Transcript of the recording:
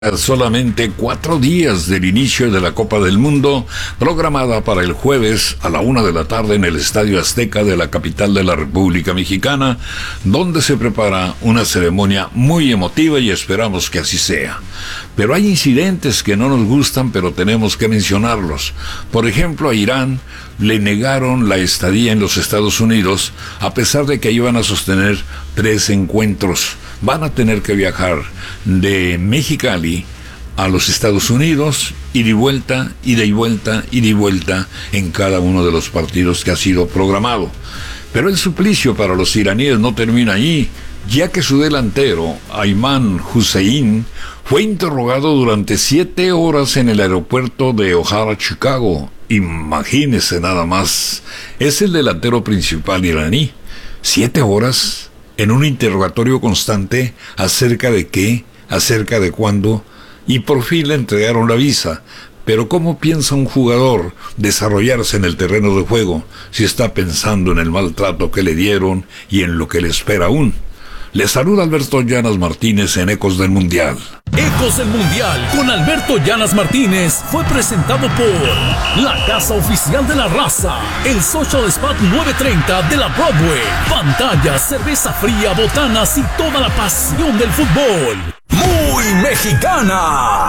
A solamente 4 días del inicio de la Copa del Mundo, programada para el jueves a la 1 de la tarde en el Estadio Azteca de la capital de la República Mexicana, donde se prepara una ceremonia muy emotiva y esperamos que así sea. Pero hay incidentes que no nos gustan, pero tenemos que mencionarlos. Por ejemplo, a Irán le negaron la estadía en los Estados Unidos, a pesar de que iban a sostener 3 encuentros. Van a tener que viajar de Mexicali a los Estados Unidos, ida y vuelta, ida y vuelta, ida y vuelta en cada uno de los partidos que ha sido programado. Pero el suplicio para los iraníes no termina ahí, ya que su delantero, Ayman Hussein, fue interrogado durante 7 horas en el aeropuerto de O'Hare, Chicago. Imagínese nada más, es el delantero principal iraní. 7 horas en un interrogatorio constante acerca de qué, acerca de cuándo, y por fin le entregaron la visa. Pero ¿cómo piensa un jugador desarrollarse en el terreno de juego si está pensando en el maltrato que le dieron y en lo que le espera aún? Le saluda Alberto Llanas Martínez en Ecos del Mundial. Ecos del Mundial con Alberto Llanas Martínez fue presentado por la Casa Oficial de la Raza, el Social Spot 930 de la Broadway, pantallas, cerveza fría, botanas y toda la pasión del fútbol. ¡Muy mexicana!